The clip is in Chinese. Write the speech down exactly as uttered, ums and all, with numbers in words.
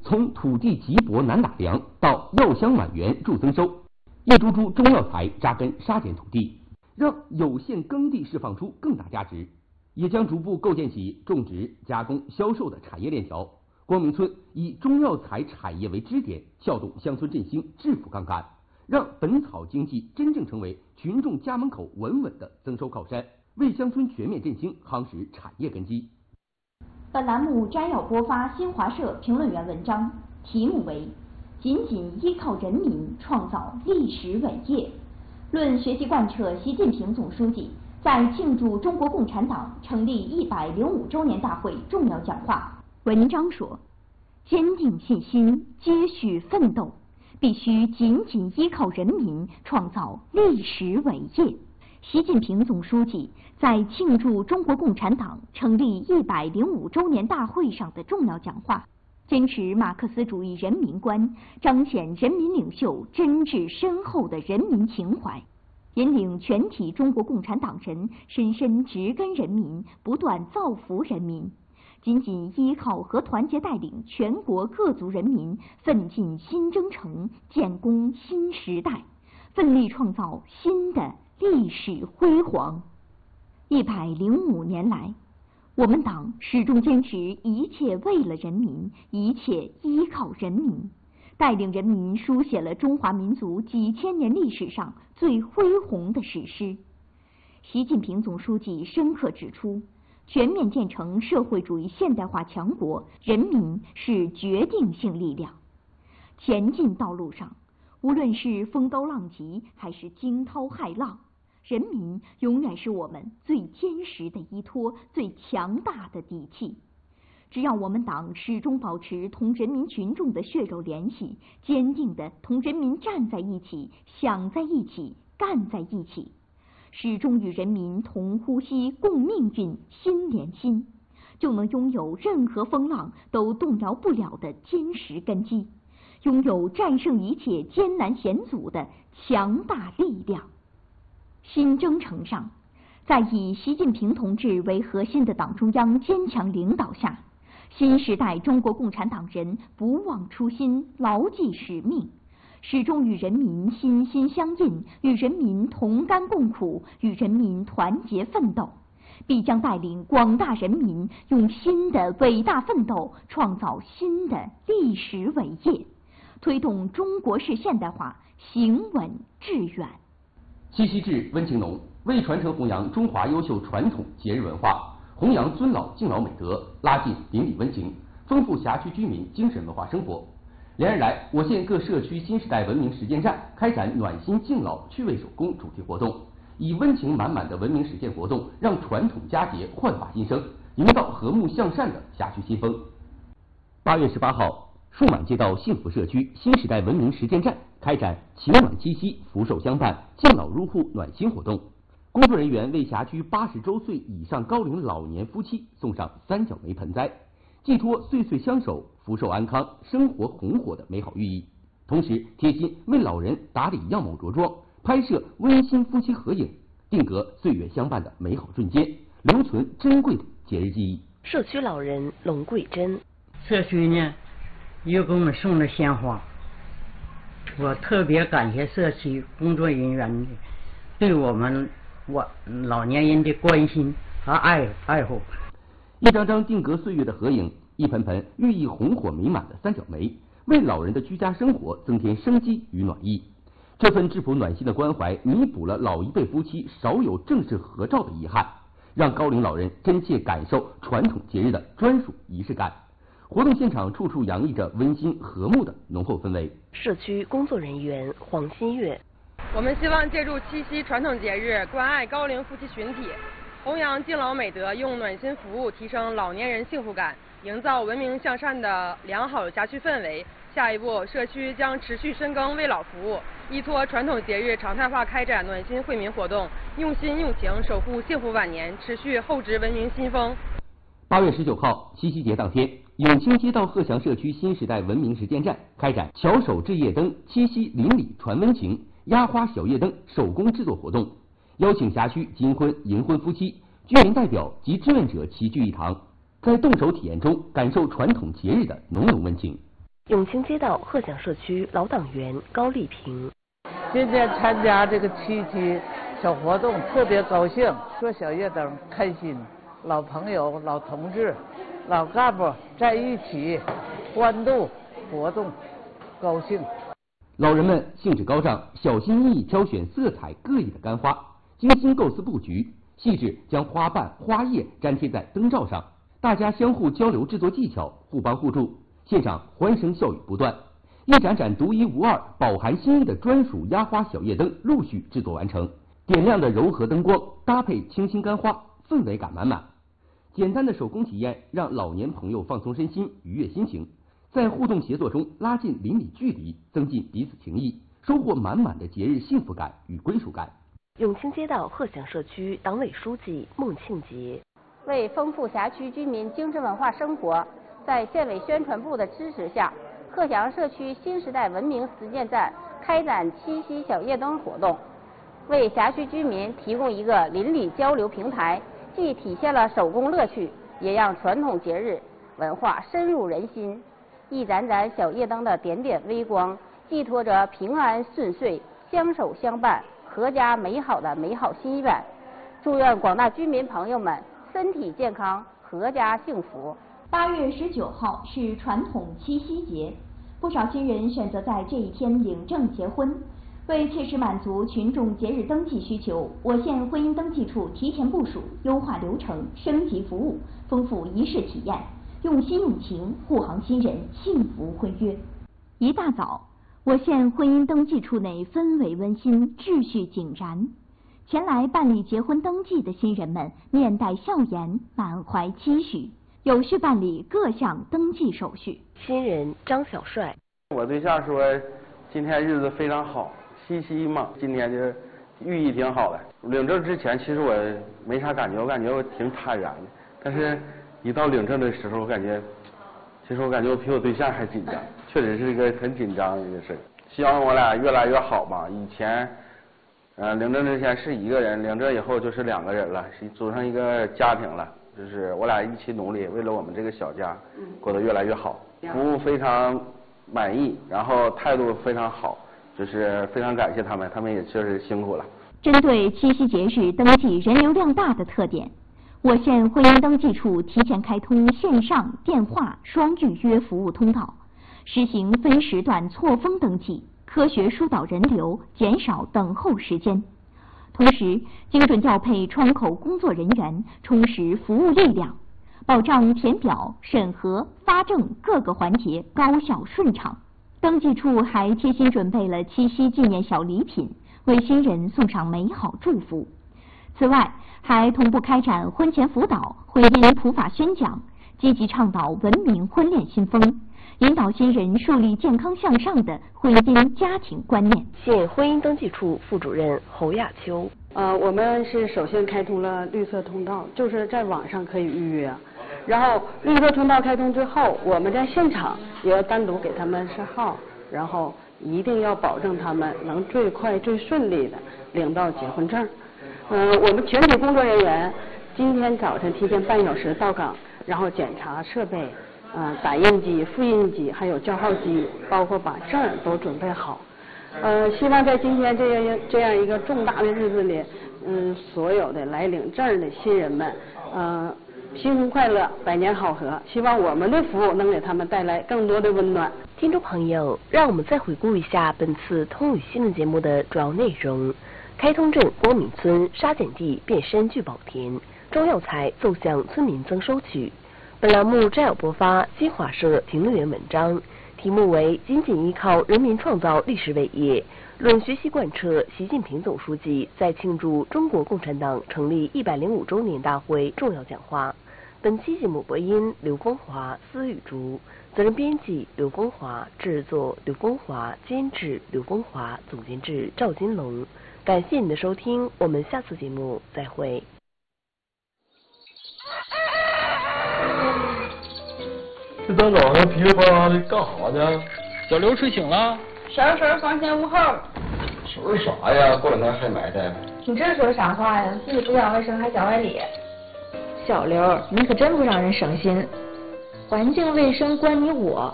从土地瘠薄难打粮到药香满园助增收，一株株中药材扎根沙碱土地，让有限耕地释放出更大价值，也将逐步构建起种植、加工、销售的产业链条。光明村以中药材产业为支点，撬动乡村振兴致富杠杆，让本草经济真正成为群众家门口稳稳的增收靠山，为乡村全面振兴夯实产业根基。 本栏目摘要播发新华社评论员文章，题目为“紧紧依靠人民，创造历史伟业”，论学习贯彻习近平总书记在庆祝中国共产党成立一百零五周年大会重要讲话。文章说，坚定信心，接续奋斗，必须紧紧依靠人民，创造历史伟业。习近平总书记在庆祝中国共产党成立一百零五周年大会上的重要讲话，坚持马克思主义人民观，彰显人民领袖真挚深厚的人民情怀，引领全体中国共产党人深深植根人民，不断造福人民，紧紧依靠和团结带领全国各族人民奋进新征程，建功新时代，奋力创造新的历史辉煌。一百零五年来，我们党始终坚持一切为了人民，一切依靠人民，带领人民书写了中华民族几千年历史上最恢宏的史诗。习近平总书记深刻指出，全面建成社会主义现代化强国，人民是决定性力量。前进道路上，无论是风高浪急还是惊涛骇浪，人民永远是我们最坚实的依托，最强大的底气。只要我们党始终保持同人民群众的血肉联系，坚定地同人民站在一起，想在一起，干在一起，始终与人民同呼吸共命运，心连心，就能拥有任何风浪都动摇不了的坚实根基，拥有战胜一切艰难险阻的强大力量。新征程上，在以习近平同志为核心的党中央坚强领导下，新时代中国共产党人不忘初心，牢记使命，始终与人民心心相印，与人民同甘共苦，与人民团结奋斗，必将带领广大人民用新的伟大奋斗创造新的历史伟业，推动中国式现代化行稳致远。 七夕至温情浓，为传承弘扬中华优秀传统节日文化，弘扬尊老敬老美德，拉近邻里温情，丰富辖区居民精神文化生活。连日来，我县各社区新时代文明实践站开展暖心敬老趣味手工主题活动，以温情满满的文明实践活动，让传统佳节焕发新生，营造和睦向善的辖区新风。八月十八号，数满街道幸福社区新时代文明实践站开展情暖七夕、福寿相伴、敬老入户暖心活动。工作人员为辖区八十周岁以上高龄老年夫妻送上三角梅盆栽，寄托岁岁相守、福寿安康、生活红火的美好寓意。同时，贴心为老人打理样貌着装，拍摄温馨夫妻合影，定格岁月相伴的美好瞬间，留存珍贵的节日记忆。 社区老人龙桂珍， 社区呢又给我们送了鲜花，我特别感谢社区工作人员对我们我老年人的关心和爱爱护。 一张张定格岁月的合影，一盆盆寓意红火美满的三角梅，为老人的居家生活增添生机与暖意。这份质朴暖心的关怀，弥补了老一辈夫妻少有正式合照的遗憾，让高龄老人真切感受传统节日的专属仪式感。活动现场处处洋溢着温馨和睦的浓厚氛围。 社区工作人员黄新月， 我们希望借助七夕传统节日，关爱高龄夫妻群体，弘扬敬老美德，用暖心服务提升老年人幸福感，营造文明向善的良好辖区氛围。下一步，社区将持续深耕为老服务，依托传统节日常态化开展暖心惠民活动，用心用情守护幸福晚年，持续厚植文明新风。 八月十九号，七夕节当天，永清街道鹤翔社区新时代文明实践站开展巧手制夜灯、七夕邻里传温情、压花小夜灯手工制作活动，邀请辖区金婚、银婚夫妻、居民代表及志愿者齐聚一堂，在动手体验中感受传统节日的浓浓温情。 永清街道鹤翔社区老党员高丽萍。 今天参加这个七夕小活动，特别高兴，做小夜灯开心，老朋友、老同志、老干部在一起欢度活动，高兴。 老人们兴致高涨，小心翼翼挑选色彩各异的干花，精心构思布局，细致将花瓣、花叶粘贴在灯罩上，大家相互交流制作技巧，互帮互助，现场欢声笑语不断。一盏盏独一无二、饱含心意的专属压花小夜灯陆续制作完成，点亮的柔和灯光搭配清新干花，氛围感满满。简单的手工体验让老年朋友放松身心，愉悦心情，在互动协作中拉近邻里距离，增进彼此情谊，收获满满的节日幸福感与归属感。 永清街道鹤翔社区党委书记孟庆杰。 为丰富辖区居民精神文化生活，在县委宣传部的支持下，鹤翔社区新时代文明实践站开展七夕小夜灯活动，为辖区居民提供一个邻里交流平台，既体现了手工乐趣，也让传统节日文化深入人心。一盏盏小夜灯的点点微光，寄托着平安顺遂、相守相伴、阖家美好的美好心愿。祝愿广大居民朋友们身体健康，阖家幸福。 八月十九号是传统七夕节，不少新人选择在这一天领证结婚。为切实满足群众节日登记需求，我县婚姻登记处提前部署、优化流程、升级服务，丰富仪式体验，用心用情护航新人幸福婚约。一大早，我县婚姻登记处内氛围温馨，秩序井然。前来办理结婚登记的新人们面带笑颜，满怀期许，有序办理各项登记手续。 新人张小帅， 我对象说今天日子非常好，七夕嘛，今天就寓意挺好的。领证之前其实我没啥感觉，我感觉我挺坦然的，但是一到领证的时候，我感觉其实我感觉我比我对象还紧张，确实是一个很紧张的一个事。希望我俩越来越好吧。以前呃领证之前是一个人，领证以后就是两个人了，是组成一个家庭了，就是我俩一起努力，为了我们这个小家过得越来越好。服务非常满意，然后态度非常好，就是非常感谢他们，他们也确实辛苦了。 针对七夕节日登记人流量大的特点，我县婚姻登记处提前开通线上、电话双预约服务通道，实行分时段错峰登记，科学疏导人流，减少等候时间。同时，精准调配窗口工作人员，充实服务力量，保障填表、审核、发证各个环节高效顺畅。登记处还贴心准备了七夕纪念小礼品，为新人送上美好祝福。此外，还同步开展婚前辅导、婚姻普法宣讲，积极倡导文明婚恋新风，引导新人树立健康向上的婚姻家庭观念。 县婚姻登记处副主任侯亚秋。 呃，我们是首先开通了绿色通道，就是在网上可以预约，然后绿色通道开通之后，我们在现场也要单独给他们设号，然后一定要保证他们能最快最顺利的领到结婚证。嗯、呃，我们全体工作人员今天早晨提前半小时到岗，然后检查设备，呃，打印机、复印机还有叫号机，包括把证儿都准备好。呃，希望在今天这样这样一个重大的日子里，嗯，所有的来领证的新人们，呃，新婚快乐，百年好合。希望我们的服务能给他们带来更多的温暖。 听众朋友，让我们再回顾一下本次通宇新闻节目的主要内容：开通镇光明村沙碱地变山聚宝田，中药材奏向村民增收取。本栏目摘要播发新华社评论员文章，题目为“紧紧依靠人民创造历史伟业，论学习贯彻习近平总书记在庆祝中国共产党成立一百零五周年大会重要讲话”。本期节目播音刘光华、司雨竹，责任编辑刘光华，制作刘光华，监制刘光华，总监制赵金龙。感谢您的收听，我们下次节目再会。 这大早上噼里啪啦的干啥呢？ 小刘睡醒了， 收拾收拾房前屋后。 收拾啥呀？过两天还埋汰。 你这说啥话呀？自己不讲卫生还讲外理。小刘，你可真不让人省心。环境卫生关你我，